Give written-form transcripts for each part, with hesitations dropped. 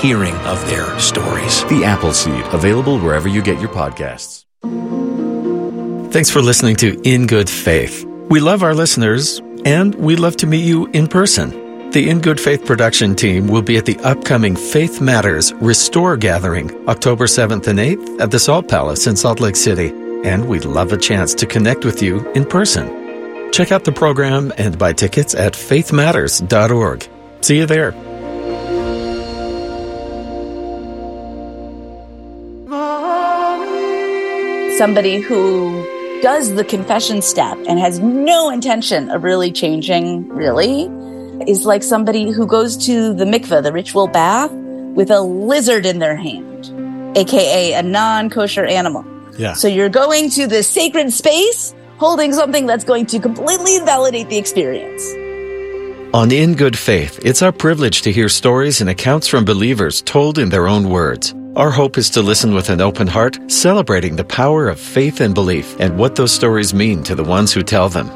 hearing of their stories. The Appleseed, available wherever you get your podcasts. Thanks for listening to In Good Faith. We love our listeners, and we'd love to meet you in person. The In Good Faith production team will be at the upcoming Faith Matters Restore Gathering, October 7th and 8th at the Salt Palace in Salt Lake City, and we'd love a chance to connect with you in person. Check out the program and buy tickets at faithmatters.org. See you there. Somebody who does the confession step and has no intention of really changing, is like somebody who goes to the mikveh, the ritual bath, with a lizard in their hand, aka a non-kosher animal. Yeah. So you're going to this sacred space holding something that's going to completely invalidate the experience. On In Good Faith, it's our privilege to hear stories and accounts from believers told in their own words. Our hope is to listen with an open heart, celebrating the power of faith and belief and what those stories mean to the ones who tell them.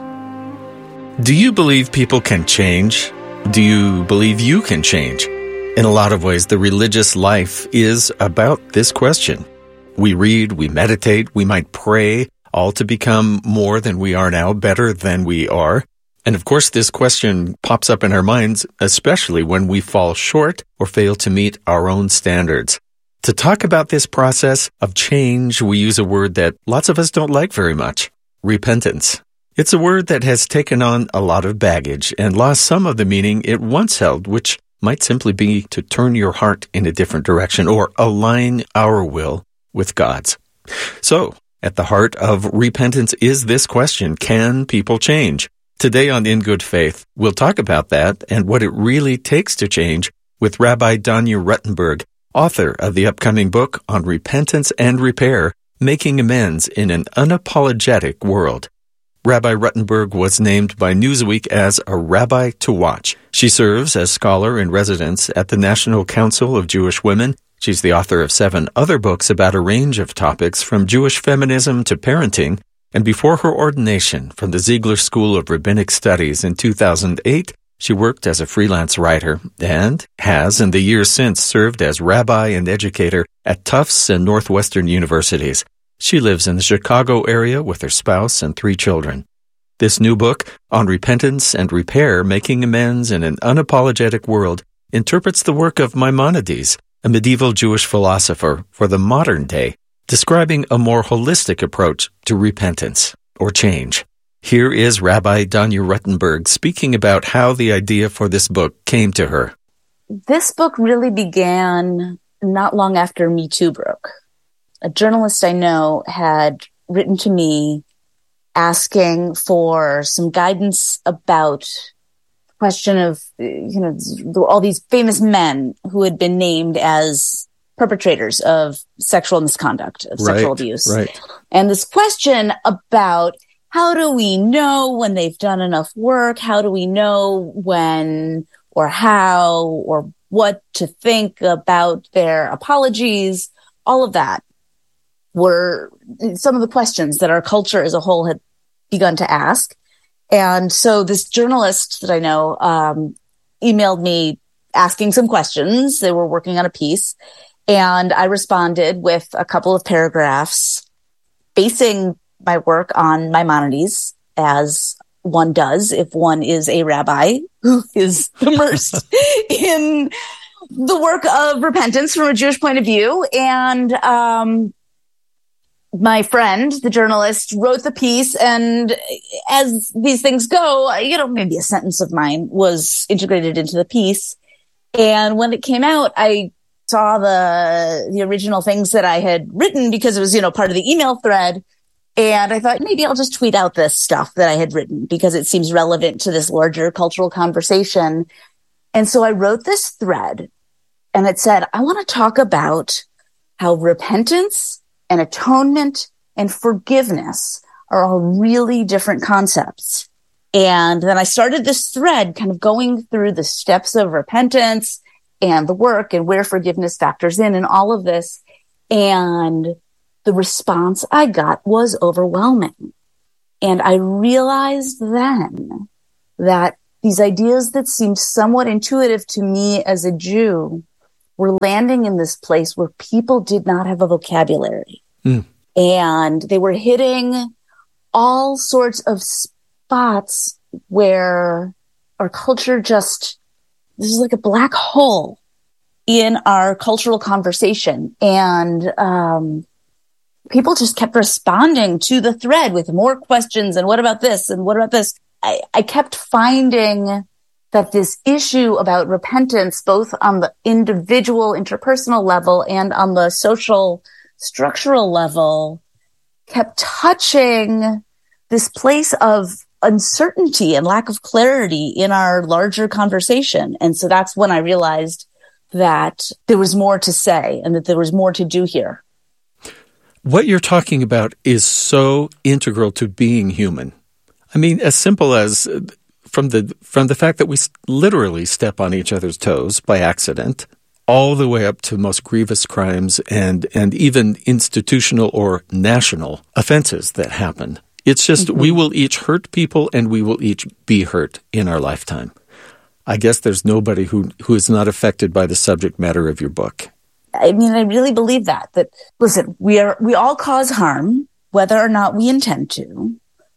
Do you believe people can change? Do you believe you can change? In a lot of ways, the religious life is about this question. We read, we meditate, we might pray, all to become more than we are now, better than we are. And of course, this question pops up in our minds, especially when we fall short or fail to meet our own standards. To talk about this process of change, we use a word that lots of us don't like very much, repentance. It's a word that has taken on a lot of baggage and lost some of the meaning it once held, which might simply be to turn your heart in a different direction or align our will with God's. So, at the heart of repentance is this question: can people change? Today on In Good Faith, we'll talk about that and what it really takes to change with Rabbi Danya Ruttenberg, author of the upcoming book on repentance and repair, Making Amends in an Unapologetic World. Rabbi Ruttenberg was named by Newsweek as a rabbi to watch. She serves as scholar in residence at the National Council of Jewish Women. She's the author of 7 other books about a range of topics from Jewish feminism to parenting. And before her ordination from the Ziegler School of Rabbinic Studies in 2008, she worked as a freelance writer and has, in the years since, served as rabbi and educator at Tufts and Northwestern universities. She lives in the Chicago area with her spouse and 3 children. This new book, on repentance and repair, making amends in an unapologetic world, interprets the work of Maimonides, a medieval Jewish philosopher, for the modern day, describing a more holistic approach to repentance or change. Here is Rabbi Danya Ruttenberg speaking about how the idea for this book came to her. This book really began not long after Me Too broke. A journalist I know had written to me asking for some guidance about the question of, all these famous men who had been named as perpetrators of sexual misconduct, of sexual abuse. Right. And this question about how do we know when they've done enough work? How do we know when or how or what to think about their apologies? All of that were some of the questions that our culture as a whole had begun to ask. And so this journalist that I know emailed me asking some questions. They were working on a piece. And I responded with a couple of paragraphs basing my work on Maimonides, as one does if one is a rabbi who is immersed in the work of repentance from a Jewish point of view. And my friend, the journalist, wrote the piece. And as these things go, maybe a sentence of mine was integrated into the piece. And when it came out, I saw the original things that I had written because it was, part of the email thread. And I thought maybe I'll just tweet out this stuff that I had written because it seems relevant to this larger cultural conversation. And so I wrote this thread and it said, I want to talk about how repentance and atonement and forgiveness are all really different concepts. And then I started this thread kind of going through the steps of repentance and the work and where forgiveness factors in and all of this. And the response I got was overwhelming. And I realized then that these ideas that seemed somewhat intuitive to me as a Jew we're landing in this place where people did not have a vocabulary. And they were hitting all sorts of spots where our culture this is like a black hole in our cultural conversation. And people just kept responding to the thread with more questions. And what about this? And what about this? I kept finding that this issue about repentance, both on the individual interpersonal level and on the social structural level, kept touching this place of uncertainty and lack of clarity in our larger conversation. And so that's when I realized that there was more to say and that there was more to do here. What you're talking about is so integral to being human. I mean, as simple as from the fact that we literally step on each other's toes by accident, all the way up to most grievous crimes and even institutional or national offenses that happen. It's just we will each hurt people and we will each be hurt in our lifetime. I guess there's nobody who is not affected by the subject matter of your book. I mean, I really believe that listen, we all cause harm, whether or not we intend to.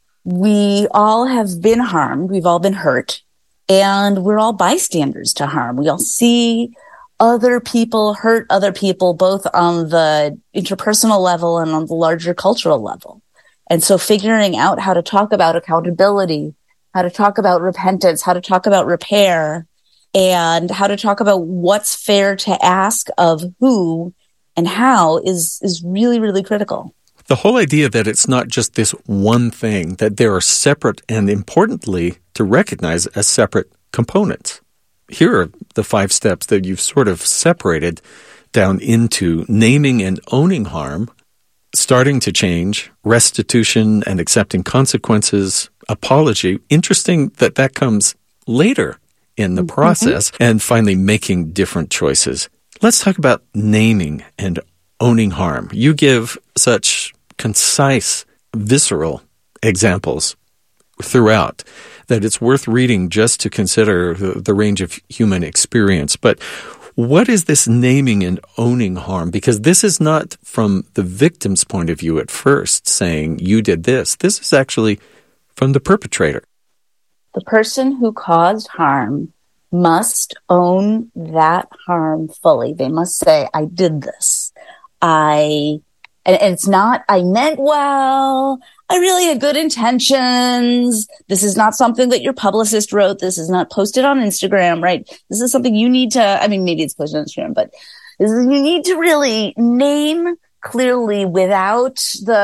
We all have been harmed. We've all been hurt, and we're all bystanders to harm. We all see other people hurt other people, both on the interpersonal level and on the larger cultural level. And so figuring out how to talk about accountability, how to talk about repentance, how to talk about repair, and how to talk about what's fair to ask of who and how is really, really critical. The whole idea that it's not just this one thing, that there are separate and importantly to recognize as separate components. Here are the 5 steps that you've sort of separated down into naming and owning harm, starting to change, restitution and accepting consequences, apology. Interesting that comes later in the process, and finally making different choices. Let's talk about naming and owning harm. You give such concise, visceral examples throughout that it's worth reading just to consider the range of human experience. But what is this naming and owning harm? Because this is not from the victim's point of view at first, saying, you did this. This is actually from the perpetrator. The person who caused harm must own that harm fully. They must say, I did this. And it's not, I meant well, I really had good intentions. This is not something that your publicist wrote. This is not posted on Instagram, right? This is something you need to, I mean, maybe it's posted on Instagram, but you need to really name clearly without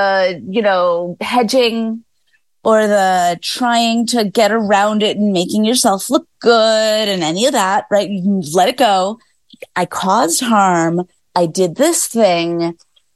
the, hedging or the trying to get around it and making yourself look good and any of that, right? You can let it go. I caused harm. I did this thing.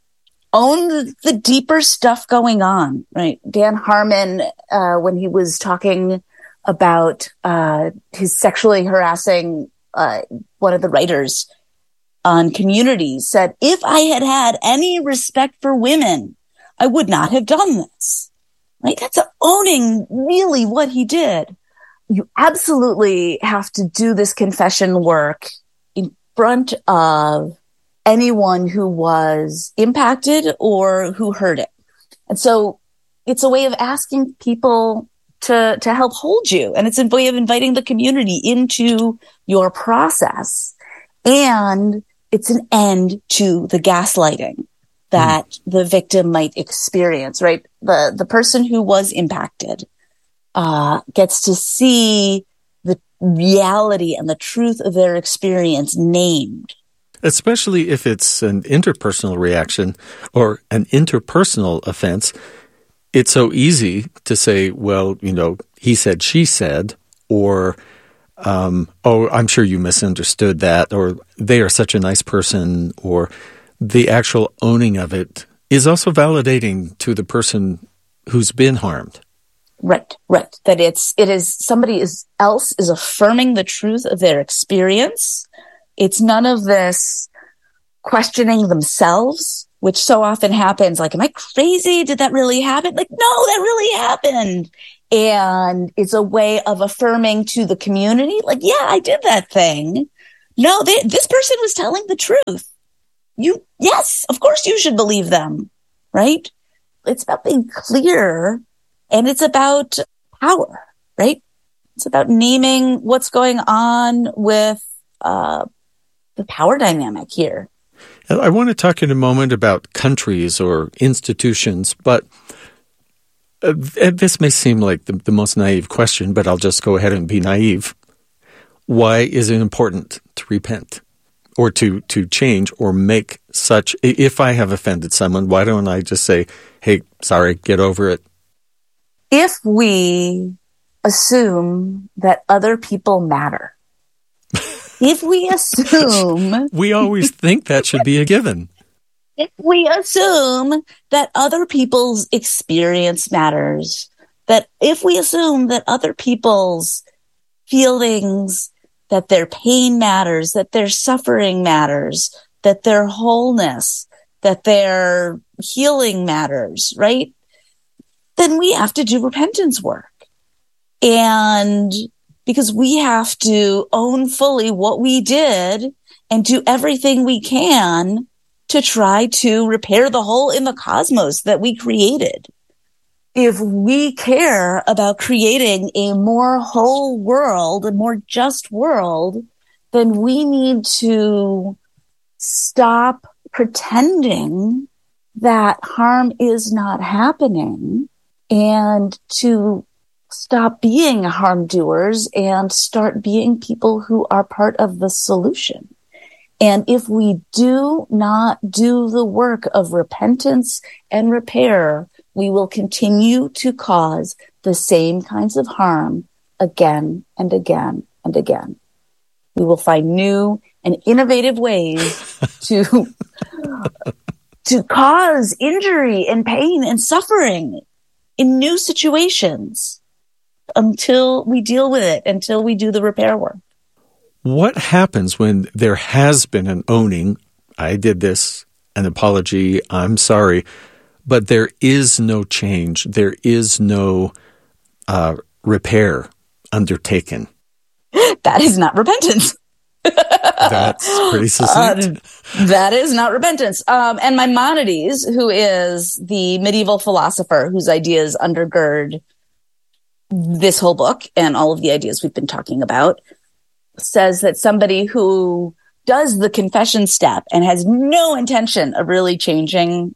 Own the deeper stuff going on, right? Dan Harmon, when he was talking about his sexually harassing one of the writers on Community, said, if I had had any respect for women, I would not have done this. Right? That's owning really what he did. You absolutely have to do this confession work in front of anyone who was impacted or who heard it. And so it's a way of asking people to help hold you. And it's a way of inviting the community into your process. And it's an end to the gaslighting that the victim might experience, right? The person who was impacted gets to see the reality and the truth of their experience named. Especially if it's an interpersonal reaction or an interpersonal offense, it's so easy to say, well, he said, she said, or, I'm sure you misunderstood that, or they are such a nice person, or the actual owning of it is also validating to the person who's been harmed. Right. That it is somebody else is affirming the truth of their experience. It's none of this questioning themselves, which so often happens. Like, am I crazy? Did that really happen? Like, no, that really happened. And it's a way of affirming to the community, like, yeah, I did that thing. no, this person was telling the truth. Yes, of course you should believe them, right? It's about being clear, and it's about power, right? It's about naming what's going on with the power dynamic here. I want to talk in a moment about countries or institutions, but this may seem like the most naive question, but I'll just go ahead and be naive. Why is it important to repent or to change or make such? If I have offended someone, why don't I just say, hey, sorry, get over it? If we assume that other people matter, if we assume... We always think that should be a given. If we assume that other people's experience matters, that if we assume that other people's feelings, that their pain matters, that their suffering matters, that their wholeness, that their healing matters, right? Then we have to do repentance work. And because we have to own fully what we did and do everything we can to try to repair the hole in the cosmos that we created. If we care about creating a more whole world, a more just world, then we need to stop pretending that harm is not happening and to stop being harm doers and start being people who are part of the solution. And if we do not do the work of repentance and repair, we will continue to cause the same kinds of harm again and again and again. We will find new and innovative ways to cause injury and pain and suffering in new situations until we deal with it, until we do the repair work. What happens when there has been an owning, I did this, an apology, I'm sorry, but there is no change, there is no repair undertaken? That is not repentance. That's pretty succinct. That is not repentance. And Maimonides, who is the medieval philosopher whose ideas undergird this whole book and all of the ideas we've been talking about, says that somebody who does the confession step and has no intention of really changing,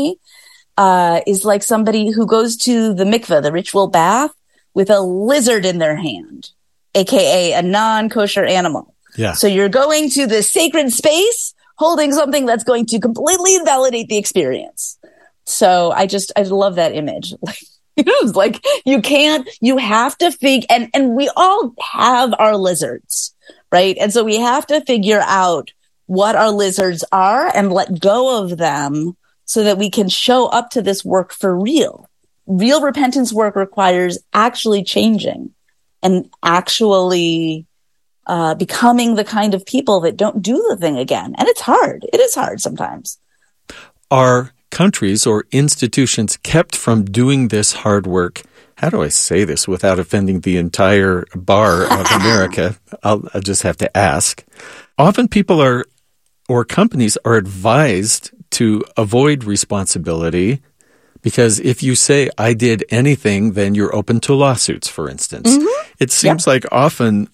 is like somebody who goes to the mikveh, the ritual bath, with a lizard in their hand, aka a non-kosher animal. Yeah. So you're going to this sacred space holding something that's going to completely invalidate the experience. So I love that image. It's like you have to figure, and we all have our lizards, right? And so we have to figure out what our lizards are and let go of them so that we can show up to this work for real. Real repentance work requires actually changing and actually becoming the kind of people that don't do the thing again. And it's hard. It is hard sometimes. Are countries or institutions kept from doing this hard work? How do I say this without offending the entire bar of America? I'll just have to ask. Often people or companies are advised to avoid responsibility because if you say, I did anything, then you're open to lawsuits, for instance. Mm-hmm. It seems like often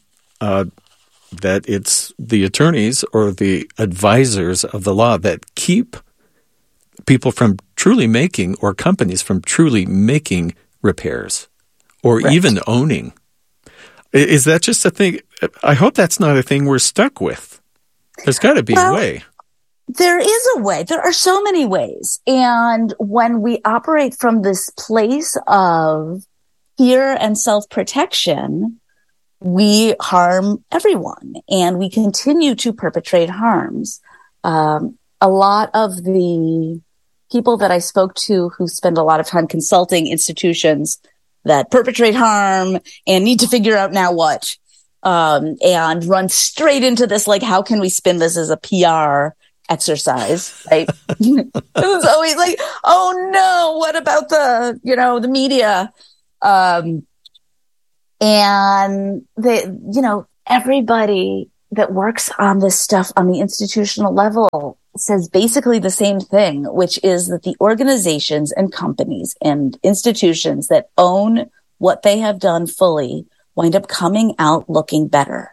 that it's the attorneys or the advisors of the law that keep people from truly making, or companies from truly making repairs or even owning. Is that just a thing? I hope that's not a thing we're stuck with. There's got to be a way. There is a way. There are so many ways. And when we operate from this place of fear and self-protection, we harm everyone and we continue to perpetrate harms. A lot of the people that I spoke to who spend a lot of time consulting institutions that perpetrate harm and need to figure out now what, and run straight into this, like, how can we spin this as a PR exercise, right? It was always like, oh no, what about the media? And everybody that works on this stuff on the institutional level says basically the same thing, which is that the organizations and companies and institutions that own what they have done fully wind up coming out looking better.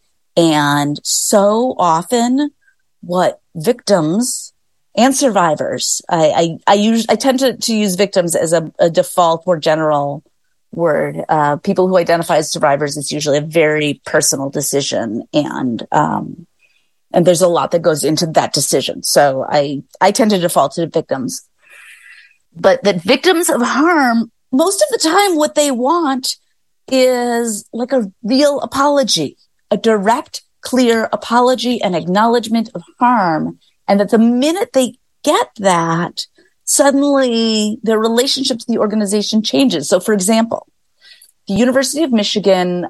And so often what victims and survivors, I tend to use victims as a default, more general word. People who identify as survivors, it's usually a very personal decision, and there's a lot that goes into that decision. So I tend to default to victims. But that victims of harm, most of the time what they want is like a real apology, a direct, clear apology and acknowledgement of harm. And that the minute they get that, suddenly their relationship to the organization changes. So, for example, the University of Michigan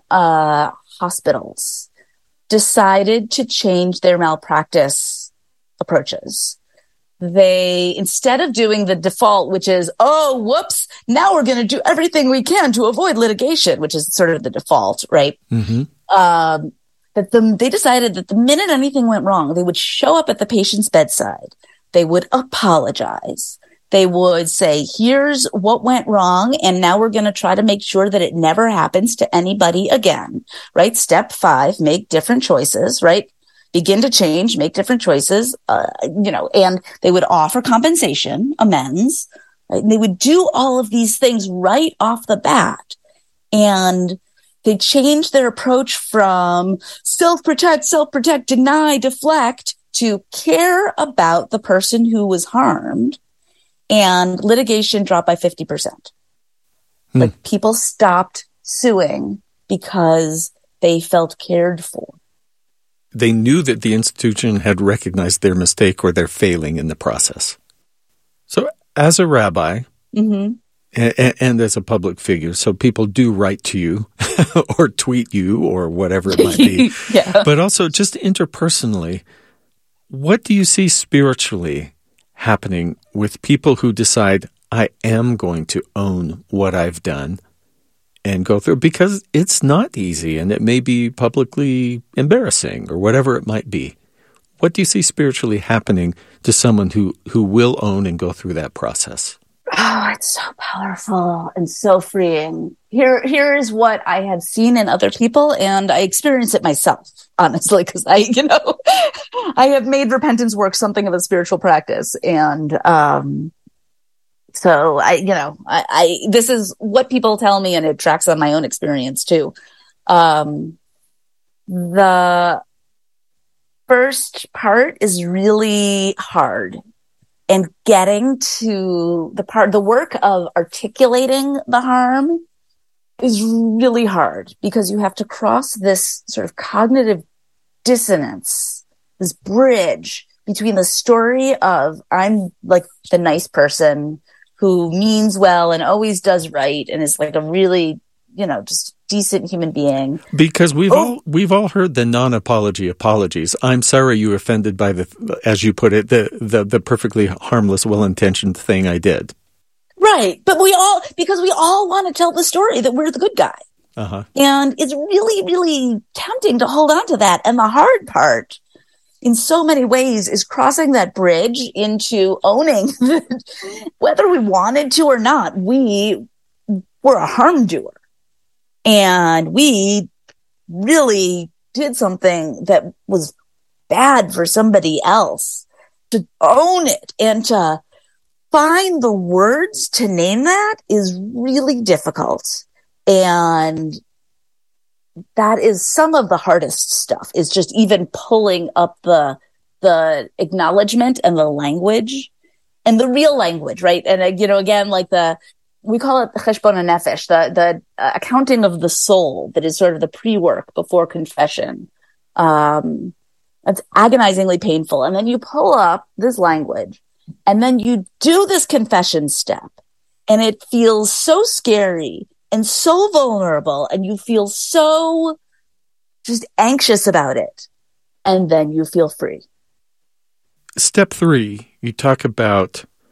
hospitals decided to change their malpractice approaches. They, instead of doing the default, which is, oh, whoops, now we're going to do everything we can to avoid litigation, which is sort of the default, right? Mm-hmm. They decided that the minute anything went wrong, they would show up at the patient's bedside. They would apologize. They would say, here's what went wrong, and now we're going to try to make sure that it never happens to anybody again, right? Step 5, make different choices, right? Begin to change, make different choices, and they would offer compensation, amends, right? And they would do all of these things right off the bat. And they changed their approach from self-protect, deny, deflect, to care about the person who was harmed, and litigation dropped by 50%. Like, people stopped suing because they felt cared for. They knew that the institution had recognized their mistake or their failing in the process. So as a rabbi, mm-hmm. and as a public figure, so people do write to you or tweet you or whatever it might be. Yeah. But also just interpersonally, what do you see spiritually happening with people who decide, I am going to own what I've done and go through? Because it's not easy, and it may be publicly embarrassing or whatever it might be. What do you see spiritually happening to someone who will own and go through that process? Oh, it's so powerful and so freeing. Here is what I have seen in other people, and I experience it myself, honestly, because I have made repentance work something of a spiritual practice. And so I this is what people tell me, and it tracks on my own experience too. The first part is really hard. And getting to the work of articulating the harm is really hard, because you have to cross this sort of cognitive dissonance, this bridge between the story of I'm like the nice person who means well and always does right and is like a really, just decent human being. Because we've all heard the non-apology apologies. I'm sorry you were offended by as you put it, the perfectly harmless, well-intentioned thing I did. Right. But because we all want to tell the story that we're the good guy. Uh-huh. And it's really, really tempting to hold on to that. And the hard part, in so many ways, is crossing that bridge into owning that whether we wanted to or not, we were a harm doer. And we really did something that was bad for somebody else. To own it and to find the words to name that is really difficult. And that is some of the hardest stuff, is just even pulling up the acknowledgement and the language and the real language, right? And, again, like we call it the cheshbon hanefesh, the accounting of the soul, that is sort of the pre-work before confession. That's agonizingly painful. And then you pull up this language, and then you do this confession step, and it feels so scary and so vulnerable, and you feel so just anxious about it. And then you feel free. Step 3, you talk about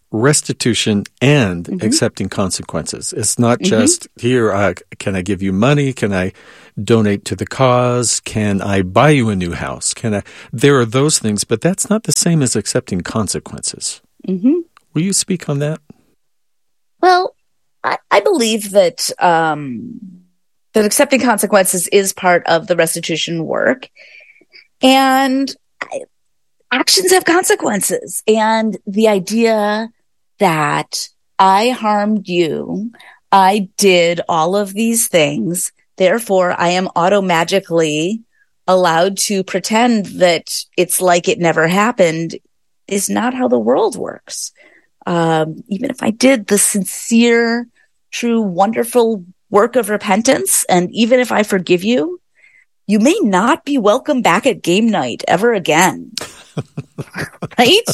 restitution and accepting consequences. It's not just, here, can I give you money? Can I donate to the cause? Can I buy you a new house? There are those things, but that's not the same as accepting consequences. Will you speak on that? Well, I believe that that accepting consequences is part of the restitution work, and actions have consequences. And the idea that I harmed you, I did all of these things, therefore I am auto-magically allowed to pretend that it's like it never happened, is not how the world works. Even if I did the sincere, true, wonderful work of repentance, and even if I forgive you, you may not be welcome back at game night ever again. Right?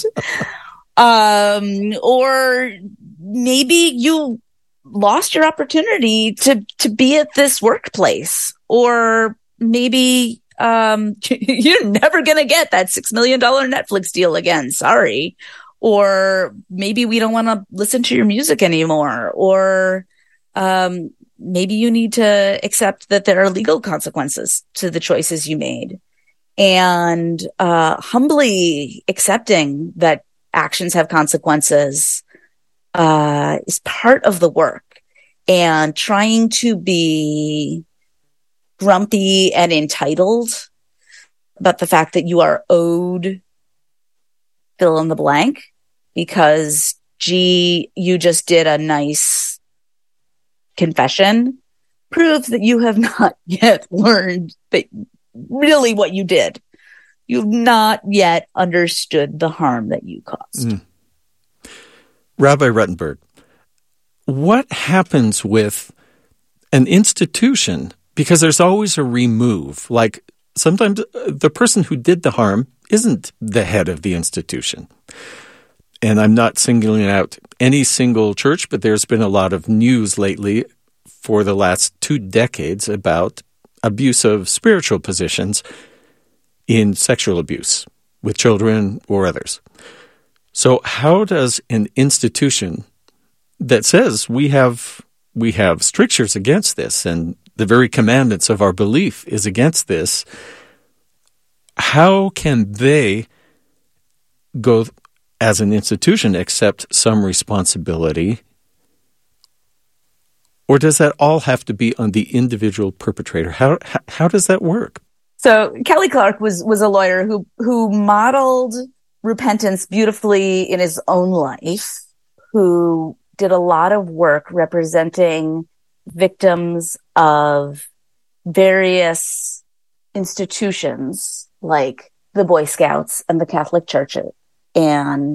Or maybe you lost your opportunity to be at this workplace, or maybe you're never going to get that $6 million Netflix deal again. Sorry. Or maybe we don't want to listen to your music anymore. Or maybe you need to accept that there are legal consequences to the choices you made. And humbly accepting that actions have consequences is part of the work. And trying to be grumpy and entitled about the fact that you are owed fill in the blank because, gee, you just did a nice confession proves that you have not yet learned that really what you did. You've not yet understood the harm that you caused. Rabbi Ruttenberg, what happens with an institution? Because there's always a remove. Like sometimes the person who did the harm isn't the head of the institution. And I'm not singling out any single church, but there's been a lot of news lately for the last 2 decades about abuse of spiritual positions in sexual abuse with children or others. So how does an institution that says we have strictures against this and the very commandments of our belief is against this, how can they go as an institution accept some responsibility? Or does that all have to be on the individual perpetrator? How does that work? So Kelly Clark was a lawyer who modeled repentance beautifully in his own life, who did a lot of work representing victims of various institutions like the Boy Scouts and the Catholic Church. And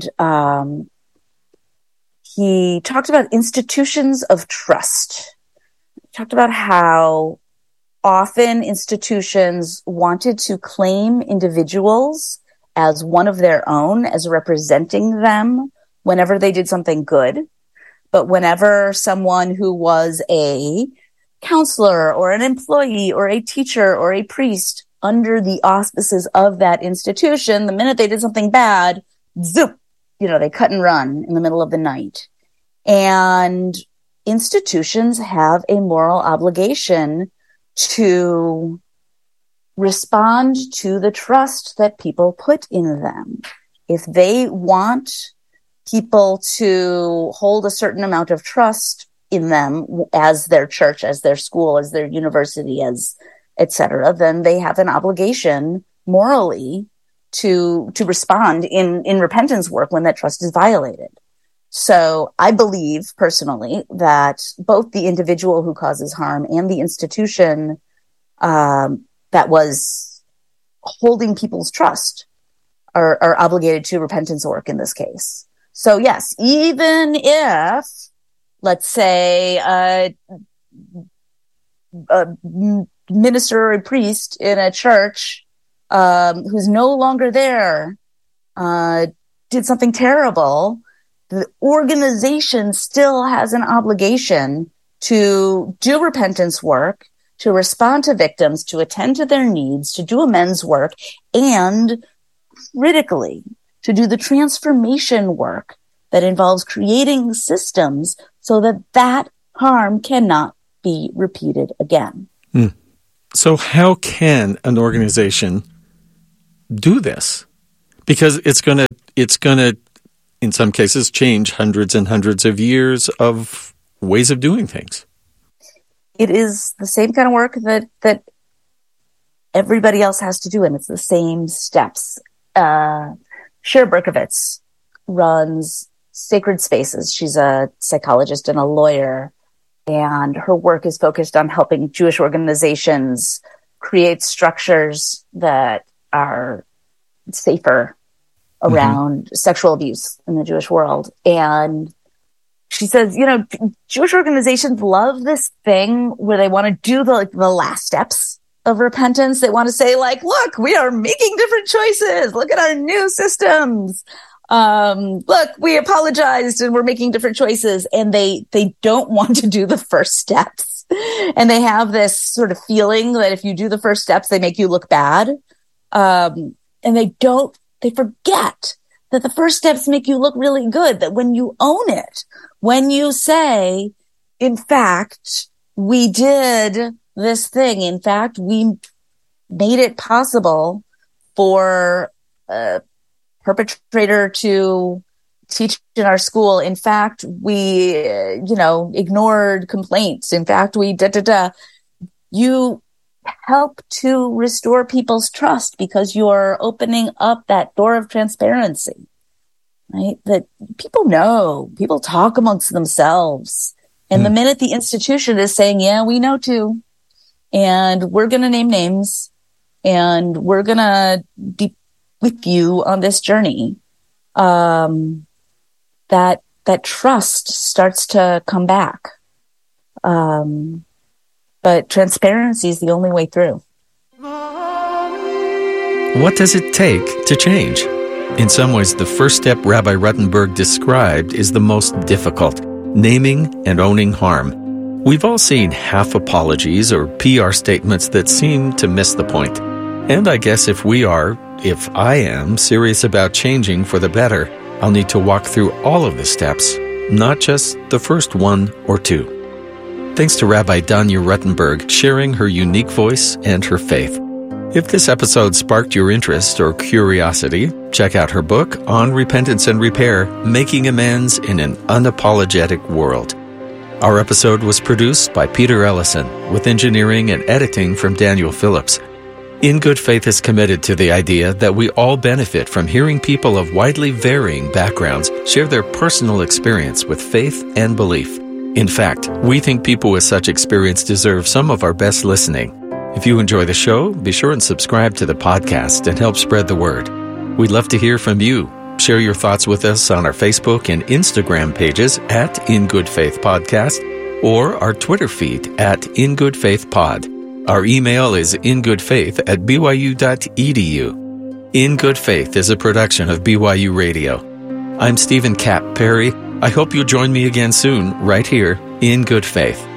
he talked about institutions of trust. He talked about how often institutions wanted to claim individuals as one of their own, as representing them whenever they did something good. But whenever someone who was a counselor or an employee or a teacher or a priest under the auspices of that institution, the minute they did something bad, zoop, they cut and run in the middle of the night. And institutions have a moral obligation to respond to the trust that people put in them. If they want people to hold a certain amount of trust in them as their church, as their school, as their university, as et cetera, then they have an obligation morally to respond in repentance work when that trust is violated. So I believe personally that both the individual who causes harm and the institution that was holding people's trust are obligated to repentance work in this case. So yes, even if, let's say, a minister or a priest in a church who's no longer there did something terrible, the organization still has an obligation to do repentance work, to respond to victims, to attend to their needs, to do amends work, and critically, to do the transformation work that involves creating systems so that that harm cannot be repeated again. So how can an organization do this? Because it's going to, in some cases, change hundreds and hundreds of years of ways of doing things. It is the same kind of work that everybody else has to do, and it's the same steps. Cher Berkovitz runs Sacred Spaces. She's a psychologist and a lawyer, and her work is focused on helping Jewish organizations create structures that are safer around sexual abuse in the Jewish world. And she says, Jewish organizations love this thing where they want to do the last steps of repentance. They want to say, look, we are making different choices. Look at our new systems. Look, we apologized and we're making different choices. And they don't want to do the first steps. And they have this sort of feeling that if you do the first steps, they make you look bad. And they forget that the first steps make you look really good, that when you own it, when you say, in fact, we did this thing, in fact, we made it possible for a perpetrator to teach in our school. In fact, we, ignored complaints. In fact, we you help to restore people's trust because you're opening up that door of transparency, right? That people talk amongst themselves. And the minute the institution is saying, yeah, we know too, and we're going to name names and we're going to be with you on this journey, that trust starts to come back. But transparency is the only way through. What does it take to change? In some ways, the first step Rabbi Ruttenberg described is the most difficult, naming and owning harm. We've all seen half apologies or PR statements that seem to miss the point. And I guess if I am serious about changing for the better, I'll need to walk through all of the steps, not just the first one or two. Thanks to Rabbi Danya Ruttenberg sharing her unique voice and her faith. If this episode sparked your interest or curiosity, check out her book on repentance and repair, Making Amends in an Unapologetic World. Our episode was produced by Peter Ellison, with engineering and editing from Daniel Phillips. In Good Faith is committed to the idea that we all benefit from hearing people of widely varying backgrounds share their personal experience with faith and belief. In fact, we think people with such experience deserve some of our best listening. If you enjoy the show, be sure and subscribe to the podcast and help spread the word. We'd love to hear from you. Share your thoughts with us on our Facebook and Instagram pages at In Good Faith Podcast or our Twitter feed at In Good Faith Pod. Our email is ingoodfaith@byu.edu. In Good Faith is a production of BYU Radio. I'm Stephen Kapp Perry. I hope you'll join me again soon, right here, In Good Faith.